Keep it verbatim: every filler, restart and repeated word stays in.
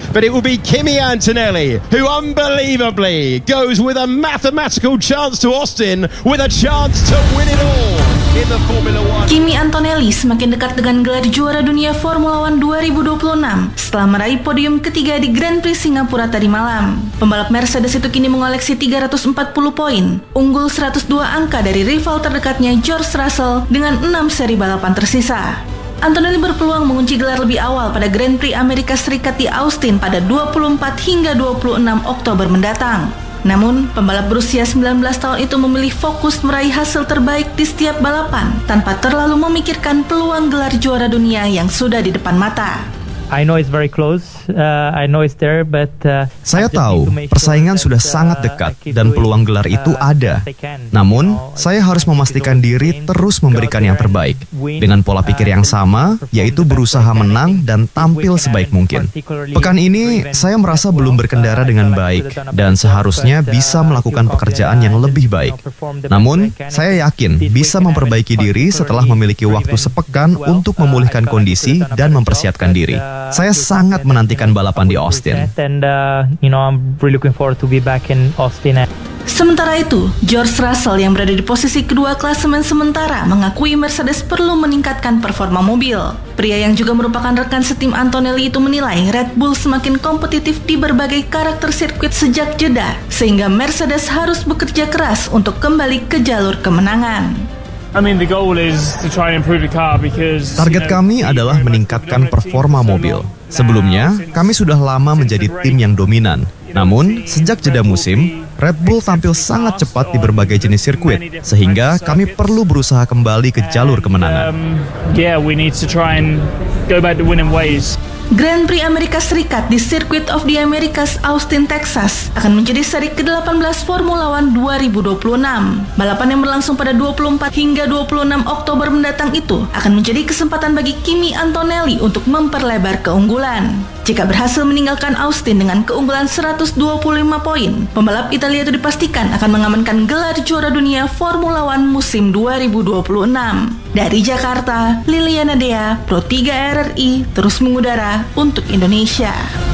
but it will be Kimi Antonelli, who unbelievably goes with a mathematical chance to Austin, with a chance to win it all in the Formula One. Kimi Antonelli semakin dekat dengan gelar juara dunia Formula One dua ribu dua puluh enam setelah meraih podium ketiga di Grand Prix Singapura tadi malam. Pembalap Mercedes itu kini mengoleksi tiga ratus empat puluh poin, unggul seratus dua angka dari rival terdekatnya George Russell dengan enam seri balapan tersisa. Antonelli berpeluang mengunci gelar lebih awal pada Grand Prix Amerika Serikat di Austin pada dua puluh empat hingga dua puluh enam Oktober mendatang. Namun, pembalap berusia sembilan belas tahun itu memilih fokus meraih hasil terbaik di setiap balapan tanpa terlalu memikirkan peluang gelar juara dunia yang sudah di depan mata. I know it's very close. Uh, I know it's there, but uh, saya tahu persaingan sudah sangat dekat dan peluang gelar itu ada. Namun, saya harus memastikan diri terus memberikan yang terbaik dengan pola pikir yang sama, yaitu berusaha menang dan tampil sebaik mungkin. Pekan ini, saya merasa belum berkendara dengan baik dan seharusnya bisa melakukan pekerjaan yang lebih baik. Namun, saya yakin bisa memperbaiki diri setelah memiliki waktu sepekan untuk memulihkan kondisi dan mempersiapkan diri. Saya sangat menantikan balapan di Austin. And uh, you know, I'm really looking forward to be back in Austin. Sementara itu, George Russell yang berada di posisi kedua klasemen sementara mengakui Mercedes perlu meningkatkan performa mobil. Pria yang juga merupakan rekan setim Antonelli itu menilai Red Bull semakin kompetitif di berbagai karakter sirkuit sejak jeda, sehingga Mercedes harus bekerja keras untuk kembali ke jalur kemenangan. Target kami adalah meningkatkan performa mobil. Sebelumnya, kami sudah lama menjadi tim yang dominan. Namun, sejak jeda musim, Red Bull tampil sangat cepat di berbagai jenis sirkuit, sehingga kami perlu berusaha kembali ke jalur kemenangan. Grand Prix Amerika Serikat di Circuit of the Americas Austin, Texas akan menjadi seri ke delapan belas Formula One dua ribu dua puluh enam. Balapan yang berlangsung pada dua puluh empat hingga dua puluh enam Oktober mendatang itu akan menjadi kesempatan bagi Kimi Antonelli untuk memperlebar keunggulan. Jika berhasil meninggalkan Austin dengan keunggulan seratus dua puluh lima poin, pembalap Italia itu dipastikan akan mengamankan gelar juara dunia Formula One musim dua ribu dua puluh enam. Dari Jakarta, Liliana Dea, Pro tiga R R I, terus mengudara untuk Indonesia.